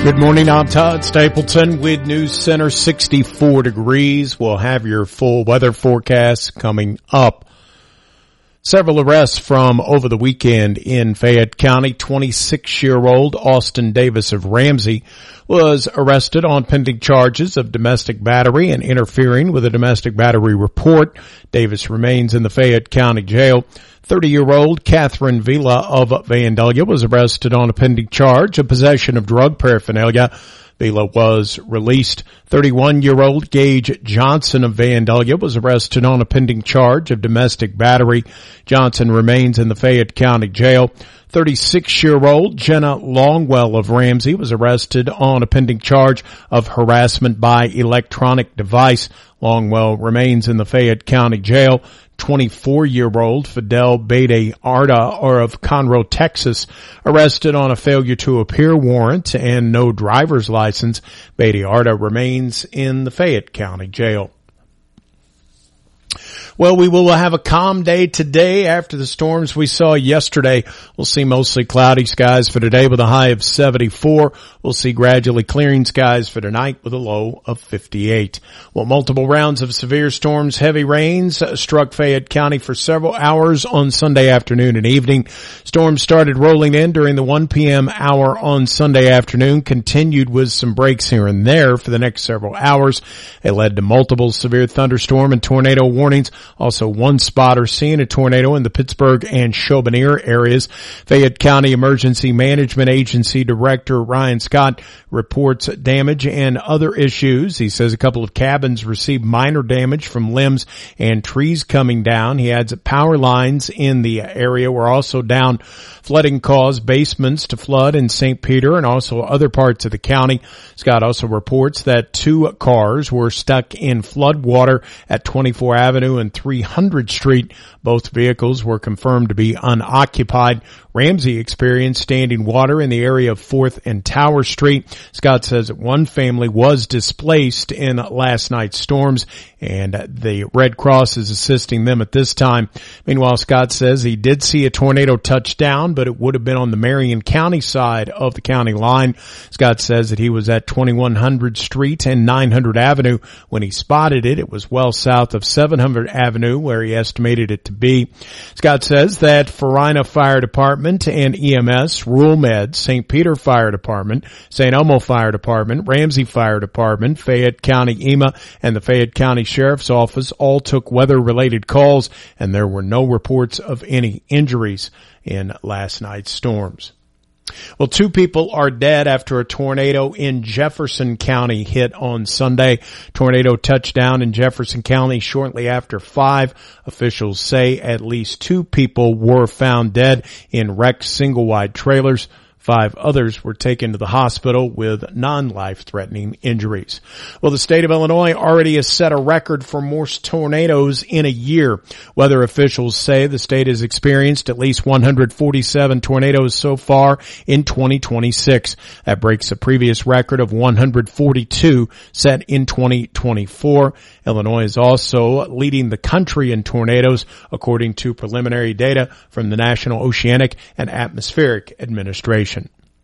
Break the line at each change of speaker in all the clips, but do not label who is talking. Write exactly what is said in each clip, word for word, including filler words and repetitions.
Good morning, I'm Todd Stapleton with News Center. sixty-four degrees. We'll have your full weather forecast coming up. Several arrests from over the weekend in Fayette County. twenty-six-year-old Austin Davis of Ramsey was arrested on pending charges of domestic battery and interfering with a domestic battery report. Davis remains in the Fayette County Jail. thirty-year-old Catherine Vila of Vandalia was arrested on a pending charge of possession of drug paraphernalia. Vila was released. thirty-one-year-old Gage Johnson of Vandalia was arrested on a pending charge of domestic battery. Johnson remains in the Fayette County Jail. thirty-six-year-old Jenna Longwell of Ramsey was arrested on a pending charge of harassment by electronic device. Longwell remains in the Fayette County Jail. twenty-four-year-old Fidel Bede Arda of Conroe, Texas, arrested on a failure to appear warrant and no driver's license. Bede Arda remains in the Fayette County Jail. Well, we will have a calm day today after the storms we saw yesterday. We'll see mostly cloudy skies for today with a high of seventy-four. We'll see gradually clearing skies for tonight with a low of fifty-eight. Well, multiple rounds of severe storms, heavy rains struck Fayette County for several hours on Sunday afternoon and evening. Storms started rolling in during the one p.m. hour on Sunday afternoon, continued with some breaks here and there for the next several hours. It led to multiple severe thunderstorm and tornado warnings. Also, one spotter seeing a tornado in the Pittsburgh and Chauboneer areas. Fayette County Emergency Management Agency Director Ryan Scott reports damage and other issues. He says a couple of cabins received minor damage from limbs and trees coming down. He adds that power lines in the area were also down. Flooding caused basements to flood in Saint Peter and also other parts of the county. Scott also reports that two cars were stuck in flood water at twenty-four Avenue and three hundred Street. Both vehicles were confirmed to be unoccupied. Ramsey experienced standing water in the area of fourth and Tower Street. Scott says that one family was displaced in last night's storms, and the Red Cross is assisting them at this time. Meanwhile, Scott says he did see a tornado touch down, but it would have been on the Marion County side of the county line. Scott says that he was at twenty-one hundred Street and nine hundred Avenue when he spotted it. It was well south of seven hundred Avenue where he estimated it to be. Scott says that Farina Fire Department and E M S, Rural Med, Saint Peter Fire Department, Saint Elmo Fire Department, Ramsey Fire Department, Fayette County E M A, and the Fayette County Sheriff's Office all took weather-related calls, and there were no reports of any injuries in last night's storms. Well, two people are dead after a tornado in Jefferson County hit on Sunday. Tornado touched down in Jefferson County shortly after five. Officials say at least two people were found dead in wrecked single-wide trailers. Five others were taken to the hospital with non-life-threatening injuries. Well, the state of Illinois already has set a record for most tornadoes in a year. Weather officials say the state has experienced at least one hundred forty-seven tornadoes so far in twenty twenty-six. That breaks a previous record of one hundred forty-two set in twenty twenty-four. Illinois is also leading the country in tornadoes, according to preliminary data from the National Oceanic and Atmospheric Administration.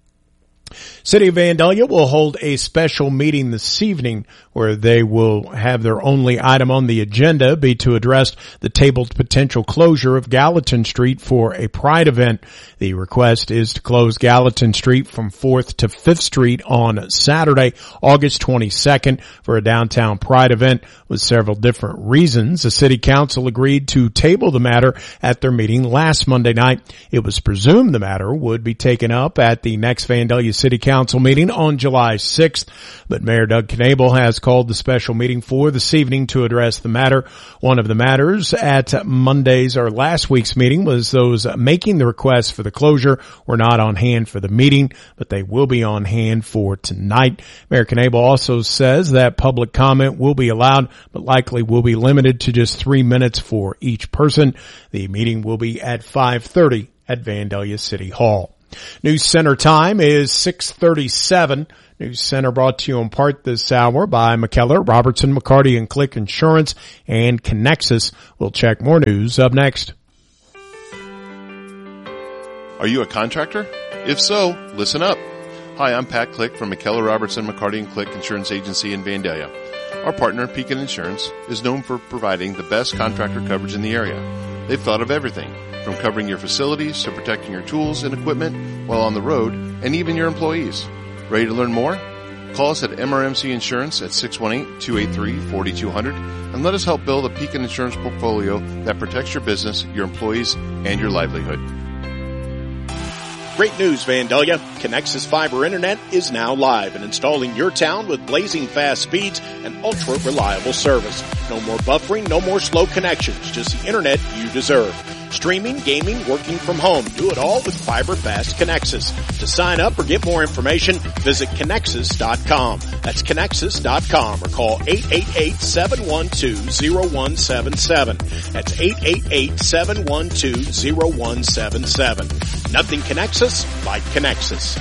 City of Vandalia will hold a special meeting this evening where they will have their only item on the agenda be to address the tabled potential closure of Gallatin Street for a Pride event. The request is to close Gallatin Street from fourth to fifth Street on Saturday, August twenty-second for a downtown Pride event with several different reasons. The City Council agreed to table the matter at their meeting last Monday night. It was presumed the matter would be taken up at the next Vandalia City Council meeting on July sixth, but Mayor Doug Knable has called the special meeting for this evening to address the matter. One of the matters at Monday's or last week's meeting was those making the request for the closure were not on hand for the meeting, but they will be on hand for tonight. Mayor Knable also says that public comment will be allowed, but likely will be limited to just three minutes for each person. The meeting will be at five thirty at Vandalia City Hall. News Center time is six thirty-seven. News Center brought to you in part this hour by McKellar, Robertson, McCarty, and Click Insurance, and Connexus. We'll check more news up next.
Are you a contractor? If so, listen up. Hi, I'm Pat Click from McKellar Robertson McCarty and Click Insurance Agency in Vandalia. Our partner, Pekin Insurance, is known for providing the best contractor coverage in the area. They've thought of everything, from covering your facilities to protecting your tools and equipment while on the road, and even your employees. Ready to learn more? Call us at M R M C Insurance at six one eight, two eight three, four two zero zero and let us help build a Pekin Insurance portfolio that protects your business, your employees, and your livelihood.
Great news, Vandalia. Connexus Fiber Internet is now live and installing your town with blazing fast speeds and ultra-reliable service. No more buffering, no more slow connections, just the internet you deserve. Streaming, gaming, working from home. Do it all with Fiber Fast Connexus. To sign up or get more information, visit Connexus dot com. That's Connexus dot com or call eight eight eight, seven one two, zero one seven seven. That's eight eight eight, seven one two, zero one seven seven. Nothing connects us like Connexus.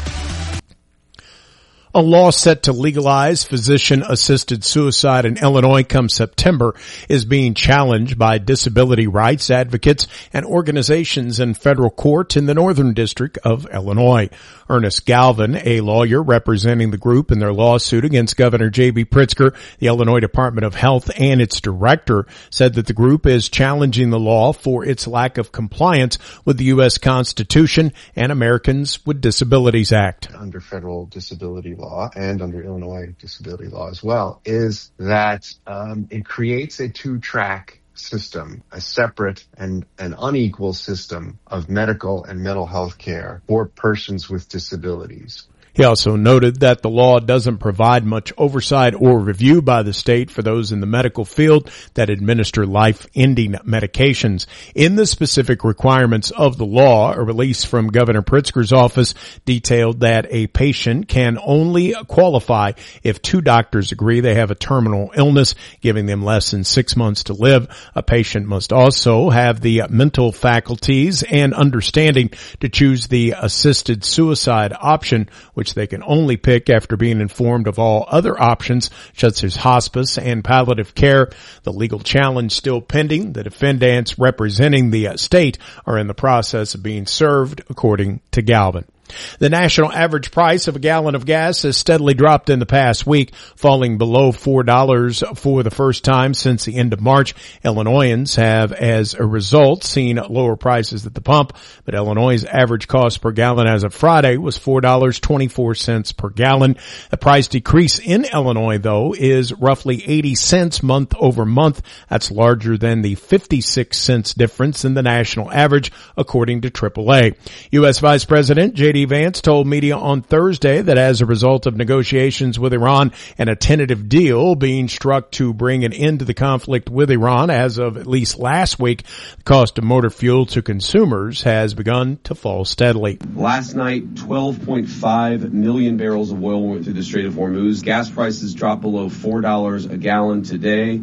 A law set to legalize physician-assisted suicide in Illinois come September is being challenged by disability rights advocates and organizations in federal court in the Northern District of Illinois. Ernest Galvin, a lawyer representing the group in their lawsuit against Governor J B Pritzker, the Illinois Department of Health, and its director, said that the group is challenging the law for its lack of compliance with the U S Constitution and Americans with Disabilities Act.
Under federal disability law and under Illinois disability law as well, is that um, it creates a two-track system, a separate and an unequal system of medical and mental health care for persons with disabilities.
He also noted that the law doesn't provide much oversight or review by the state for those in the medical field that administer life-ending medications. In the specific requirements of the law, a release from Governor Pritzker's office detailed that a patient can only qualify if two doctors agree they have a terminal illness, giving them less than six months to live. A patient must also have the mental faculties and understanding to choose the assisted suicide option, which which they can only pick after being informed of all other options, such as hospice and palliative care. The legal challenge still pending. The defendants representing the state are in the process of being served, according to Galvin. The national average price of a gallon of gas has steadily dropped in the past week, falling below four dollars for the first time since the end of March. Illinoisans have, as a result, seen lower prices at the pump, but Illinois' average cost per gallon as of Friday was four dollars and twenty-four cents per gallon. The price decrease in Illinois, though, is roughly eighty cents month over month. That's larger than the fifty-six cents difference in the national average, according to triple A. U S Vice President J D Vance told media on Thursday that as a result of negotiations with Iran and a tentative deal being struck to bring an end to the conflict with Iran as of at least last week, the cost of motor fuel to consumers has begun to fall steadily.
Last night, twelve point five million barrels of oil went through the Strait of Hormuz. Gas prices dropped below four dollars a gallon today.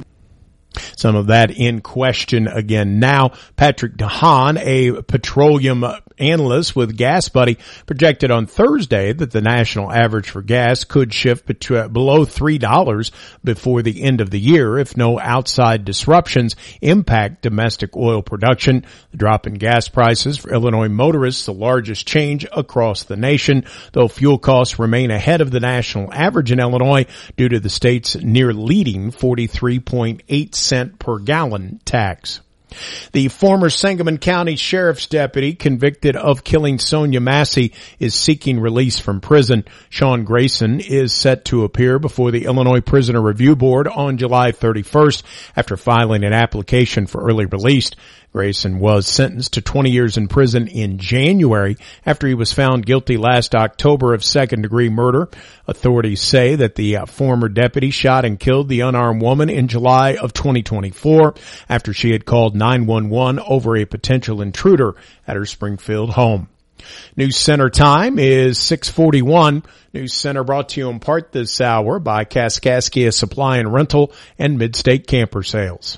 Some of that in question again now. Patrick DeHaan, a petroleum analyst with Gas Buddy, projected on Thursday that the national average for gas could shift between, below three dollars before the end of the year if no outside disruptions impact domestic oil production. The drop in gas prices for Illinois motorists, the largest change across the nation, though fuel costs remain ahead of the national average in Illinois due to the state's near leading forty-three point eight cent per gallon tax. The former Sangamon County Sheriff's deputy convicted of killing Sonia Massey is seeking release from prison. Sean Grayson is set to appear before the Illinois Prisoner Review Board on July thirty-first after filing an application for early release. Grayson was sentenced to twenty years in prison in January after he was found guilty last October of second-degree murder. Authorities say that the uh, former deputy shot and killed the unarmed woman in July of twenty twenty-four after she had called nine one one over a potential intruder at her Springfield home. News Center time is six forty-one. News Center brought to you in part this hour by Kaskaskia Supply and Rental and Midstate Camper Sales.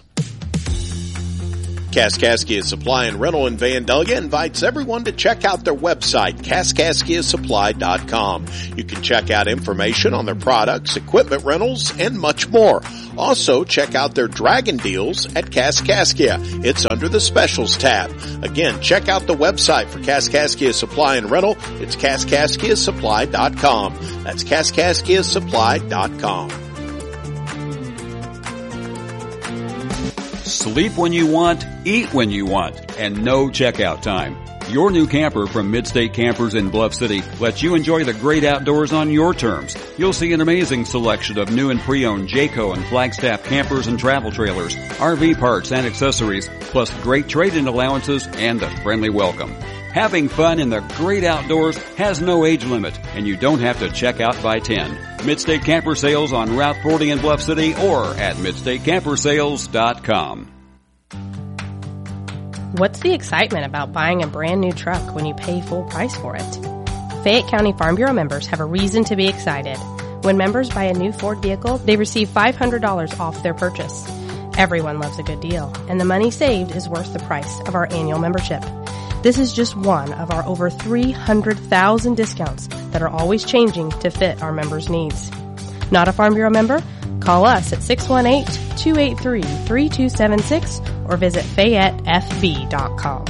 Kaskaskia Supply and Rental in Vandalia invites everyone to check out their website, Kaskaskia Supply dot com. You can check out information on their products, equipment rentals, and much more. Also, check out their Dragon deals at Kaskaskia. It's under the Specials tab. Again, check out the website for Kaskaskia Supply and Rental. It's kaskaskia supply dot com. That's kaskaskia supply dot com.
Sleep when you want, eat when you want, and no checkout time. Your new camper from Midstate Campers in Bluff City lets you enjoy the great outdoors on your terms. You'll see an amazing selection of new and pre-owned Jayco and Flagstaff campers and travel trailers, R V parts and accessories, plus great trade-in allowances and a friendly welcome. Having fun in the great outdoors has no age limit, and you don't have to check out by ten. Midstate Camper Sales on Route forty in Bluff City or at midstate camper sales dot com.
What's the excitement about buying a brand new truck when you pay full price for it? Fayette County Farm Bureau members have a reason to be excited. When members buy a new Ford vehicle, they receive five hundred dollars off their purchase. Everyone loves a good deal, and the money saved is worth the price of our annual membership. This is just one of our over three hundred thousand discounts that are always changing to fit our members' needs. Not a Farm Bureau member? Call us at six one eight, two eight three, three two seven six or visit fayette f b dot com.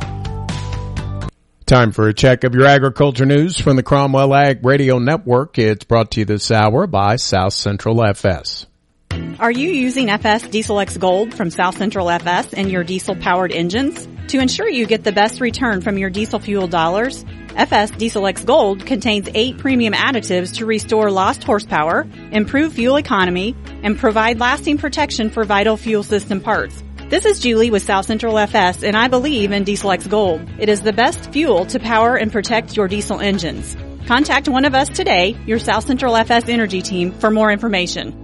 Time for a check of your agriculture news from the Cromwell Ag Radio Network. It's brought to you this hour by South Central F S.
Are you using F S Diesel X Gold from South Central F S in your diesel-powered engines? To ensure you get the best return from your diesel fuel dollars, F S Diesel X Gold contains eight premium additives to restore lost horsepower, improve fuel economy, and provide lasting protection for vital fuel system parts. This is Julie with South Central F S, and I believe in Diesel X Gold. It is the best fuel to power and protect your diesel engines. Contact one of us today, your South Central F S Energy team, for more information.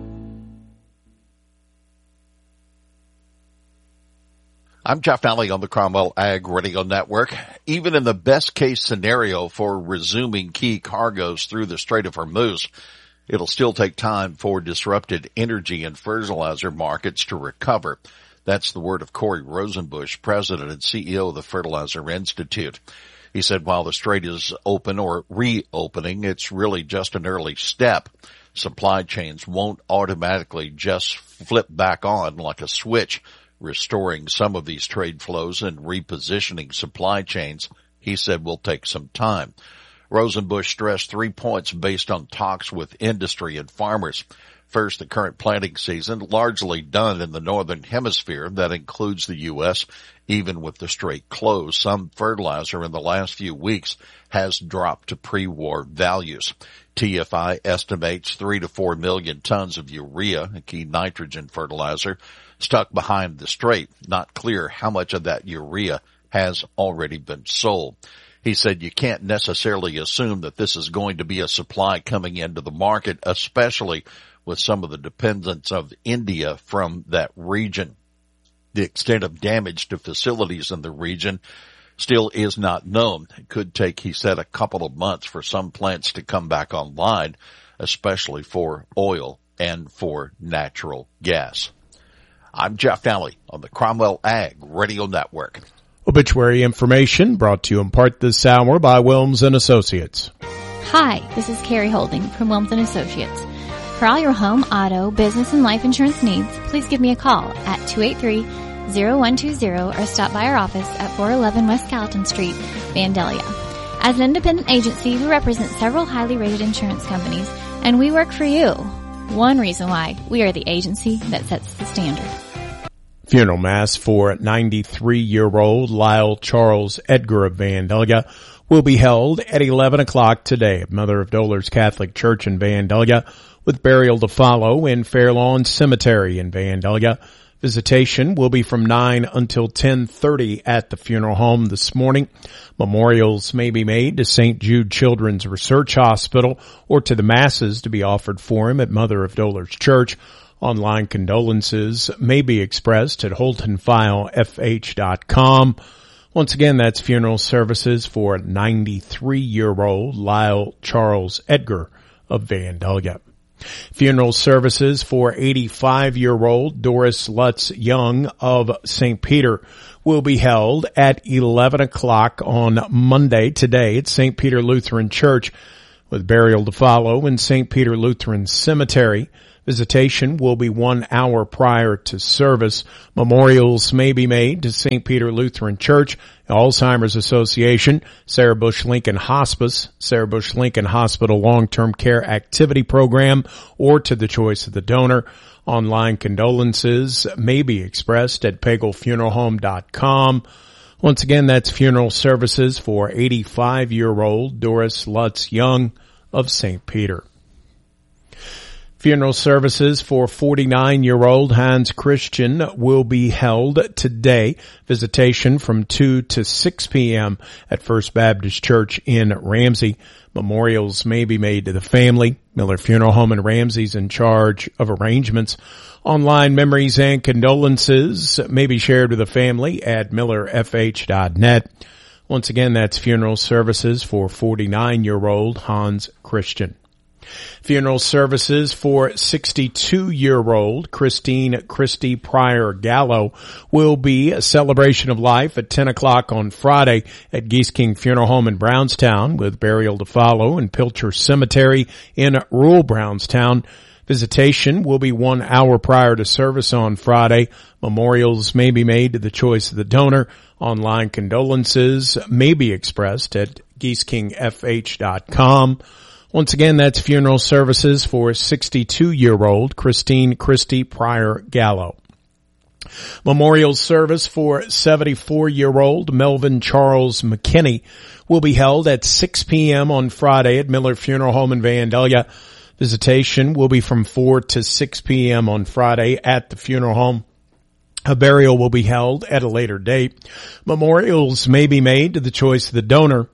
I'm Jeff Nally on the Cromwell Ag Radio Network. Even in the best case scenario for resuming key cargoes through the Strait of Hormuz, it'll still take time for disrupted energy and fertilizer markets to recover. That's the word of Corey Rosenbusch, president and C E O of the Fertilizer Institute. He said while the strait is open or reopening, it's really just an early step. Supply chains won't automatically just flip back on like a switch. Restoring some of these trade flows and repositioning supply chains, he said, will take some time. Rosenbusch stressed three points based on talks with industry and farmers. First, the current planting season largely done in the northern hemisphere. That includes the U S. Even with the strait closed, some fertilizer in the last few weeks has dropped to pre-war values. T F I estimates three to four million tons of urea, a key nitrogen fertilizer, stuck behind the strait. Not clear how much of that urea has already been sold. He said you can't necessarily assume that this is going to be a supply coming into the market, especially with some of the dependence of India from that region. The extent of damage to facilities in the region still is not known. It could take, he said, a couple of months for some plants to come back online, especially for oil and for natural gas. I'm Jeff Nally on the Cromwell Ag Radio Network.
Obituary information brought to you in part this hour by Wilms and Associates.
Hi, this is Carrie Holding from Wilms and Associates. For all your home, auto, business, and life insurance needs, please give me a call at two eight three, zero one two zero or stop by our office at four eleven West Gallatin Street, Vandalia. As an independent agency, we represent several highly rated insurance companies, and we work for you. One reason why we are the agency that sets the standard.
Funeral mass for ninety-three-year-old Lyle Charles Edgar of Vandalia will be held at eleven o'clock today at Mother of Dolors Catholic Church in Vandalia, with burial to follow in Fairlawn Cemetery in Vandalia. Visitation will be from nine until ten thirty at the funeral home this morning. Memorials may be made to Saint Jude Children's Research Hospital or to the masses to be offered for him at Mother of Dolors Church. Online condolences may be expressed at holton file f h dot com. Once again, that's funeral services for ninety-three-year-old Lyle Charles Edgar of Vandalia. Funeral services for eighty-five-year-old Doris Lutz Young of Saint Peter will be held at eleven o'clock on Monday today at Saint Peter Lutheran Church, with burial to follow in Saint Peter Lutheran Cemetery. Visitation will be one hour prior to service. Memorials may be made to Saint Peter Lutheran Church, Alzheimer's Association, Sarah Bush Lincoln Hospice, Sarah Bush Lincoln Hospital Long-Term Care Activity Program, or to the choice of the donor. Online condolences may be expressed at pagel funeral home dot com. Once again, that's funeral services for eighty-five-year-old Doris Lutz Young of Saint Peter. Funeral services for forty-nine-year-old Hans Christian will be held today. Visitation from two to six p.m. at First Baptist Church in Ramsey. Memorials may be made to the family. Miller Funeral Home in Ramsey is in charge of arrangements. Online memories and condolences may be shared with the family at miller f h dot net. Once again, that's funeral services for forty-nine-year-old Hans Christian. Funeral services for sixty-two-year-old Christine Christie Pryor Gallo will be a celebration of life at ten o'clock on Friday at Geese King Funeral Home in Brownstown, with burial to follow in Pilcher Cemetery in rural Brownstown. Visitation will be one hour prior to service on Friday. Memorials may be made to the choice of the donor. Online condolences may be expressed at geese king f h dot com. Once again, that's funeral services for sixty-two-year-old Christine Christie Pryor Gallo. Memorial service for seventy-four-year-old Melvin Charles McKinney will be held at six p.m. on Friday at Miller Funeral Home in Vandalia. Visitation will be from four to six p.m. on Friday at the funeral home. A burial will be held at a later date. Memorials may be made to the choice of the donor.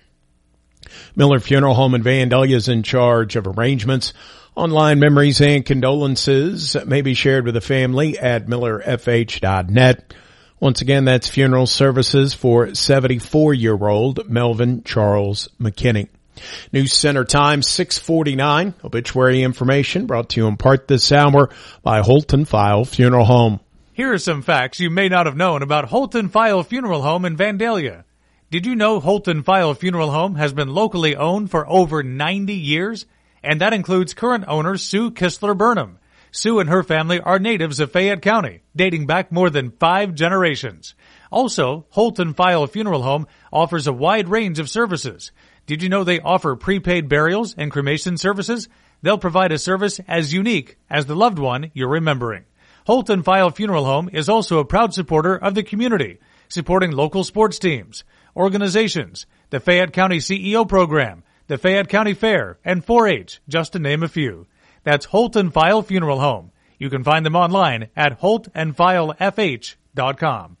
Miller Funeral Home in Vandalia is in charge of arrangements. Online memories and condolences may be shared with the family at miller f h dot net. Once again, that's funeral services for seventy-four-year-old Melvin Charles McKinney. News Center time, six forty-nine. Obituary information brought to you in part this hour by Holton File Funeral Home.
Here are some facts you may not have known about Holton File Funeral Home in Vandalia. Did you know Holton File Funeral Home has been locally owned for over ninety years? And that includes current owner Sue Kistler Burnham. Sue and her family are natives of Fayette County, dating back more than five generations. Also, Holton File Funeral Home offers a wide range of services. Did you know they offer prepaid burials and cremation services? They'll provide a service as unique as the loved one you're remembering. Holton File Funeral Home is also a proud supporter of the community, supporting local sports teams, organizations, the Fayette County C E O program, the Fayette County Fair, and four H, just to name a few. That's Holton File Funeral Home. You can find them online at holt and file f h dot com.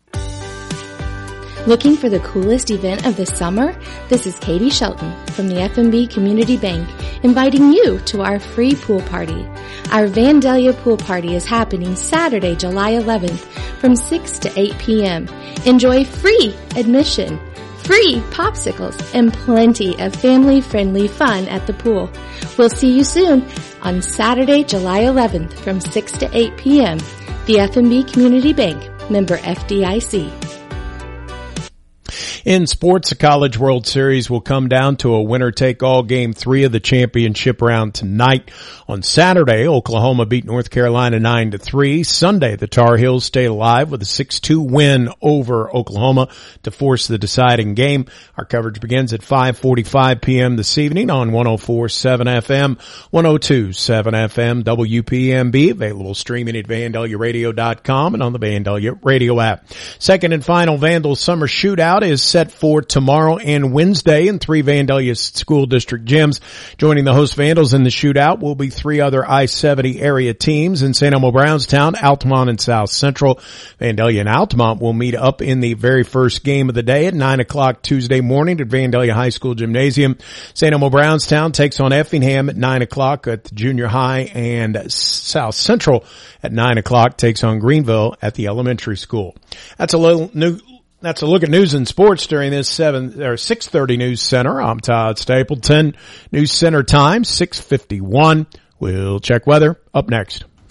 Looking for the coolest event of the summer? This is Katie Shelton from the F M B Community Bank inviting you to our free pool party. Our Vandalia pool party is happening Saturday, July eleventh from six to eight p.m. Enjoy free admission, free popsicles, and plenty of family-friendly fun at the pool. We'll see you soon on Saturday, July eleventh from six to eight p.m. The F M B Community Bank, member F D I C.
In sports, the College World Series will come down to a winner-take-all game three of the championship round tonight. On Saturday, Oklahoma beat North Carolina nine to three. Sunday, the Tar Heels stayed alive with a six two win over Oklahoma to force the deciding game. Our coverage begins at five forty-five p.m. this evening on one oh four point seven F M, one oh two point seven F M, W P M B, available streaming at vandalia radio dot com and on the Vandalia Radio app. Second and final Vandal Summer Shootout is set for tomorrow and Wednesday in three Vandalia School District gyms. Joining the host Vandals in the shootout will be three other I seventy area teams in Saint Elmo Brownstown, Altamont, and South Central. Vandalia and Altamont will meet up in the very first game of the day at nine o'clock Tuesday morning at Vandalia High School Gymnasium. Saint Elmo Brownstown takes on Effingham at nine o'clock at the junior high, and South Central at nine o'clock takes on Greenville at the elementary school. That's a little new That's a look at news and sports during this seven or six thirty News Center. I'm Todd Stapleton. News Center time six fifty-one. We'll check weather up next.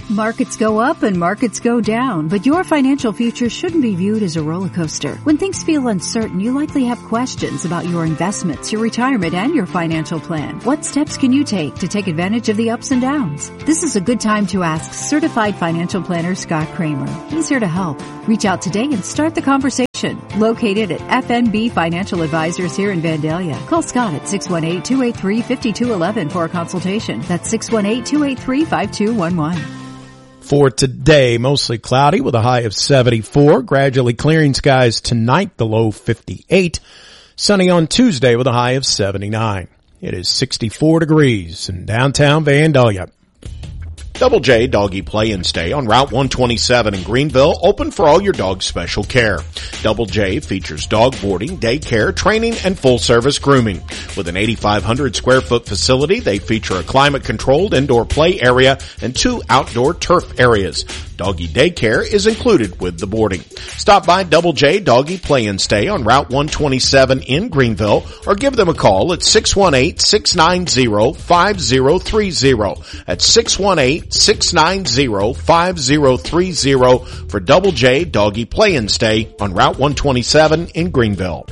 Markets go up and markets go down, but your financial future shouldn't be viewed as a roller coaster. When things feel uncertain, you likely have questions about your investments, your retirement, and your financial plan. What steps can you take to take advantage of the ups and downs? This is a good time to ask Certified Financial Planner Scott Kramer. He's here to help. Reach out today and start the conversation. Located at F N B Financial Advisors here in Vandalia. Call Scott at six one eight, two eight three, five two one one for a consultation. That's six one eight, two eight three, five two one one.
For today, mostly cloudy with a high of seventy-four. Gradually clearing skies tonight, the low fifty-eight. Sunny on Tuesday with a high of seventy-nine. It is sixty-four degrees in downtown Vandalia.
Double J Doggy Play and Stay on Route one twenty-seven in Greenville, open for all your dog's special care. Double J features dog boarding, daycare, training, and full-service grooming. With an eighty-five hundred square foot facility, they feature a climate-controlled indoor play area and two outdoor turf areas. Doggy daycare is included with the boarding. Stop by Double J Doggy Play and Stay on Route one twenty-seven in Greenville or give them a call at six one eight, six nine zero, five zero three zero. At six one eight, six nine zero, five zero three zero for Double J Doggy Play and Stay on Route one twenty-seven in Greenville.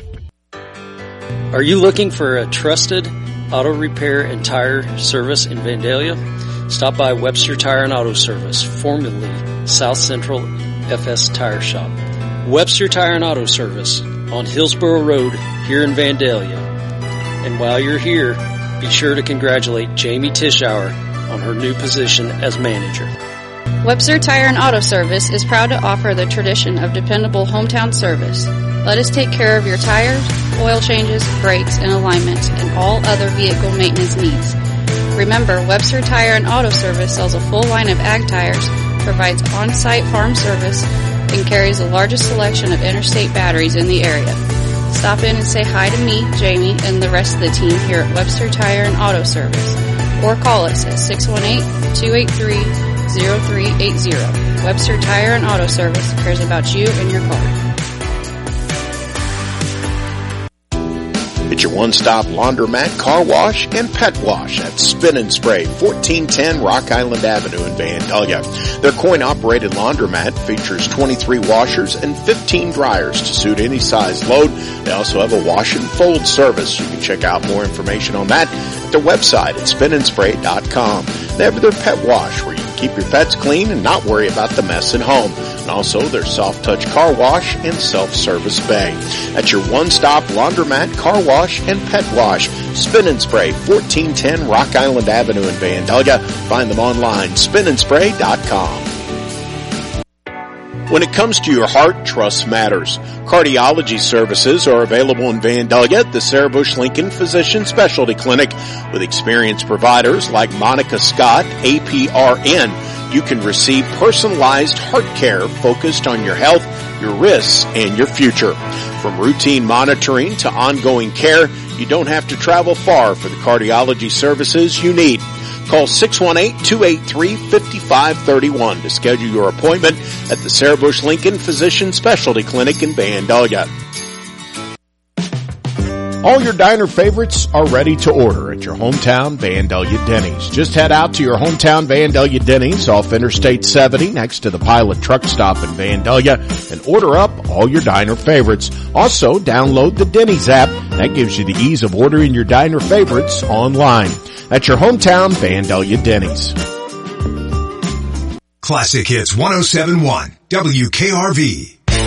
Are you looking for a trusted auto repair and tire service in Vandalia? Stop by Webster Tire and Auto Service, formerly South Central F S Tire Shop. Webster Tire and Auto Service on Hillsborough Road here in Vandalia. And while you're here, be sure to congratulate Jamie Tischauer on her new position as manager.
Webster Tire and Auto Service is proud to offer the tradition of dependable hometown service. Let us take care of your tires, oil changes, brakes, and alignments, and all other vehicle maintenance needs. Remember, Webster Tire and Auto Service sells a full line of ag tires, provides on-site farm service, and carries the largest selection of interstate batteries in the area. Stop in and say hi to me, Jamie, and the rest of the team here at Webster Tire and Auto Service. Or call us at six one eight, two eight three, zero three eight zero. Webster Tire and Auto Service cares about you and your car.
It's your one-stop laundromat, car wash, and pet wash at Spin and Spray, fourteen ten Rock Island Avenue in Vandalia. Their coin-operated laundromat features twenty-three washers and fifteen dryers to suit any size load. They also have a wash and fold service. You can check out more information on that at their website at spin and spray dot com. They have their pet wash where you can keep your pets clean and not worry about the mess at home. And also their soft touch car wash and self-service bay. That's your one-stop laundromat, car wash, and pet wash. Spin and Spray, fourteen ten Rock Island Avenue in Vandalia. Find them online, spin and spray dot com. When it comes to your heart, trust matters. Cardiology services are available in Vandalia at the Sarah Bush Lincoln Physician Specialty Clinic. With experienced providers like Monica Scott, A P R N, you can receive personalized heart care focused on your health, your risks, and your future. From routine monitoring to ongoing care, you don't have to travel far for the cardiology services you need. Call six one eight, two eight three, five five three one to schedule your appointment at the Sarah Bush Lincoln Physician Specialty Clinic in Vandalia. All your diner favorites are ready to order at your hometown Vandalia Denny's. Just head out to your hometown Vandalia Denny's off Interstate seventy next to the Pilot Truck Stop in Vandalia and order up all your diner favorites. Also, download the Denny's app. That gives you the ease of ordering your diner favorites online. At your hometown Vandalia Denny's.
Classic Hits one oh seven point one W K R V.